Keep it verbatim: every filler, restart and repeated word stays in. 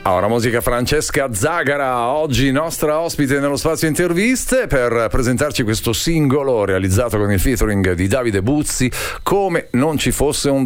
Ora musica Francesca Zagara, oggi nostra ospite nello spazio interviste per presentarci questo singolo realizzato con il featuring di Davide Buzzi, Come non ci fosse un